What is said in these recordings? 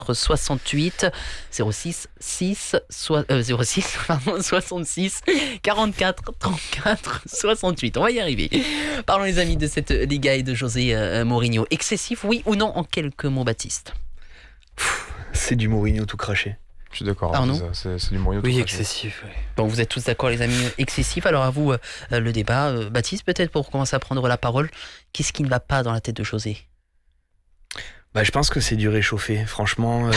68 06 66 44 34 68. On va y arriver. Parlons les amis de cette Liga et de José Mourinho. Excessif, oui ou non, en quelques mots, Baptiste? C'est du Mourinho tout craché. Je suis d'accord. C'est du Mourinho tout Oui, craché. excessif. Oui. Bon, vous êtes tous d'accord les amis, excessif. Alors à vous le débat. Baptiste, peut-être pour commencer à prendre la parole, qu'est-ce qui ne va pas dans la tête de José? Je pense que c'est du réchauffé. Franchement,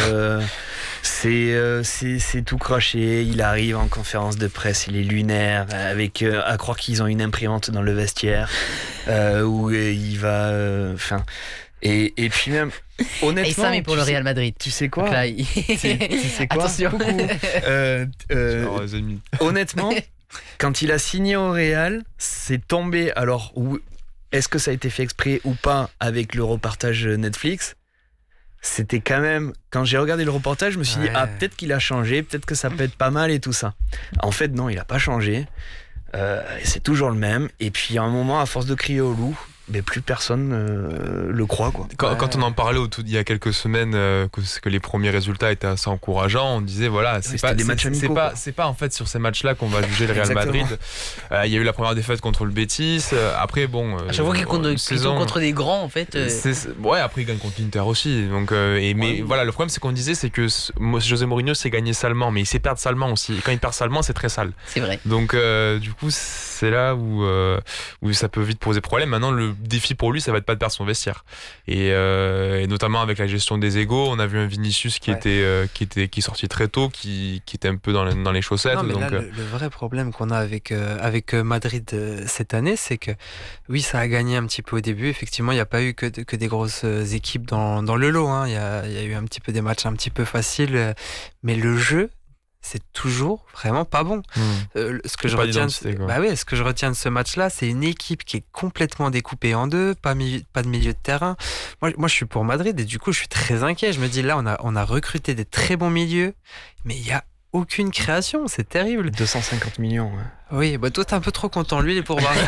c'est tout craché. Il arrive en conférence de presse, il est lunaire, avec à croire qu'ils ont une imprimante dans le vestiaire, où il va. Et puis même, honnêtement. Et ça, mais pour le Real Madrid. Tu sais quoi? Là, tu sais quoi? Attention. Coucou. Les ennemis. Honnêtement, quand il a signé au Real, c'est tombé. Alors, est-ce que ça a été fait exprès ou pas avec le reportage Netflix? C'était quand même, quand j'ai regardé le reportage, je me suis dit, peut-être qu'il a changé, peut-être que ça peut être pas mal et tout ça. En fait, non, il a pas changé. C'est toujours le même. Et puis, à un moment, à force de crier au loup, plus personne le croit, quoi. Quand on en parlait il y a quelques semaines, que les premiers résultats étaient assez encourageants, on disait voilà, c'est pas en fait sur ces matchs-là qu'on va juger le Real Madrid. Il y a eu la première défaite contre le Betis. Après, bon. À chaque fois qu'ils sont contre des grands, en fait. Après ils gagnent contre l'Inter aussi. Donc, mais voilà, le problème c'est que José Mourinho sait gagner salement, mais il sait perdre salement aussi. Et quand il perd salement, c'est très sale. C'est vrai. Donc, du coup, c'est là où ça peut vite poser problème. Maintenant, le défi pour lui, ça va être pas de perdre son vestiaire. Et notamment avec la gestion des égos, on a vu un Vinicius qui est sorti très tôt, qui était un peu dans les chaussettes. Non, mais là, le vrai problème qu'on a avec Madrid cette année, c'est que oui, ça a gagné un petit peu au début. Effectivement, il n'y a pas eu que des grosses équipes dans le lot. Hein. Il y a eu un petit peu des matchs un petit peu faciles, mais le jeu, c'est toujours vraiment pas bon. Ce que je retiens de ce match-là, c'est une équipe qui est complètement découpée en deux, pas de milieu de terrain. Moi, je suis pour Madrid et du coup, je suis très inquiet. Je me dis là, on a recruté des très bons milieux, mais il y a aucune création, c'est terrible. 250 millions. Oui, toi t'es un peu trop content. Lui, il est pour Barça.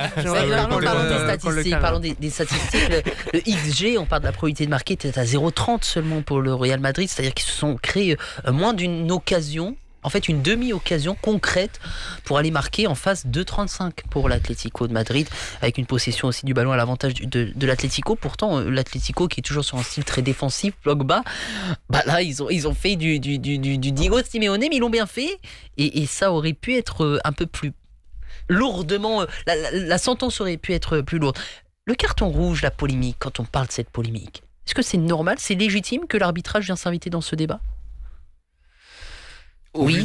Parlons des statistiques. Le XG, on parle de la probabilité de marquer, était à 0,30 seulement pour le Real Madrid, c'est-à-dire qu'ils se sont créés moins d'une occasion. En fait, une demi-occasion concrète pour aller marquer en face 2,35 pour l'Atlético de Madrid, avec une possession aussi du ballon à l'avantage de l'Atlético. Pourtant, l'Atlético qui est toujours sur un style très défensif, bloc bas, là, ils ont fait du Diego Simeone, mais ils l'ont bien fait. Et ça aurait pu être un peu plus lourdement... La sentence aurait pu être plus lourde. Le carton rouge, la polémique, quand on parle de cette polémique, est-ce que c'est normal, c'est légitime que l'arbitrage vienne s'inviter dans ce débat ? Au vu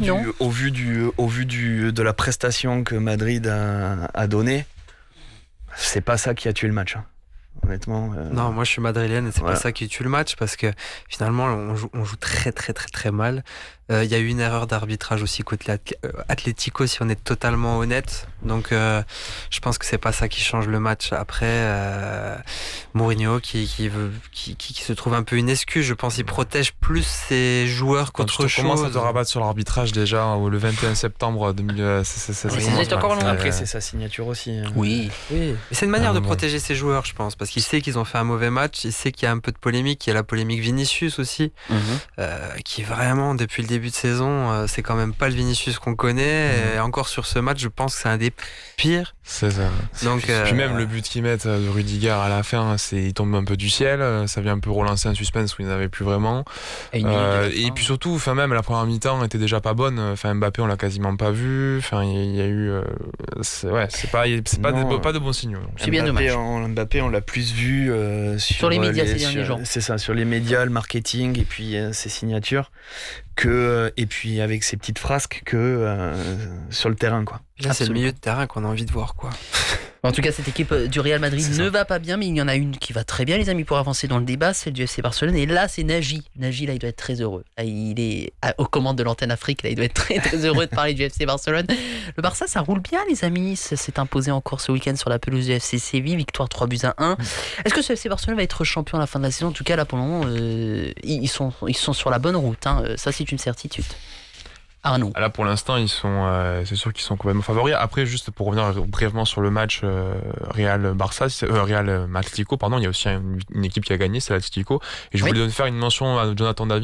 de la prestation que Madrid a donnée, c'est pas ça qui a tué le match. Honnêtement. Non, moi je suis madrilène et c'est pas ça qui tue le match parce que finalement on joue très très très très mal. Il y a eu une erreur d'arbitrage aussi côté Atlético si on est totalement honnête. Donc je pense que c'est pas ça qui change le match. Après Mourinho qui se trouve un peu une excuse. Je pense qu'il protège plus ses joueurs qu'autre chose. Comment ça te rabattre sur l'arbitrage déjà le 21 septembre 2000 c'est encore long. Après c'est sa signature aussi. Oui. Mais c'est une manière de protéger ses joueurs, je pense, parce qu'il sait qu'ils ont fait un mauvais match. Il sait qu'il y a un peu de polémique. Il y a la polémique Vinicius aussi, qui vraiment depuis le début de saison, c'est quand même pas le Vinicius qu'on connaît. Et encore sur ce match, je pense que c'est un des pires. C'est ça. Donc, puis même le but qu'ils mettent de Rudiger à la fin, il tombe un peu du ciel. Ça vient un peu relancer un suspense où il n'avait plus vraiment. Et puis surtout, même la première mi-temps était déjà pas bonne. Mbappé, on l'a quasiment pas vu. Il y a eu, c'est pas de bons signaux. C'est bien dommage. Mbappé, on l'a plus vu sur les médias ces derniers jours. C'est ça, sur les médias, le marketing et puis ses signatures. Et puis avec ces petites frasques sur le terrain, quoi. Là, c'est le milieu de terrain qu'on a envie de voir, quoi. En tout cas, cette équipe du Real Madrid ne va pas bien, mais il y en a une qui va très bien, les amis, pour avancer dans le débat, c'est du FC Barcelone. Et là, c'est Nagy. Nagy, là, il doit être très heureux. Là, il est aux commandes de l'antenne Afrique. Là, il doit être très, très heureux de parler du FC Barcelone. Le Barça, ça roule bien, les amis. Ça s'est imposé encore ce week-end sur la pelouse du FC Séville. Victoire 3-1. Est-ce que ce FC Barcelone va être champion à la fin de la saison ? En tout cas, là, pour le moment, ils sont sur la bonne route. Ça, c'est une certitude. Arnaud. Là pour l'instant c'est sûr qu'ils sont complètement favoris. Après juste pour revenir brièvement sur le match Real Atlético, il y a aussi une équipe qui a gagné, c'est l'Atlético. Et je voulais faire une mention à Jonathan David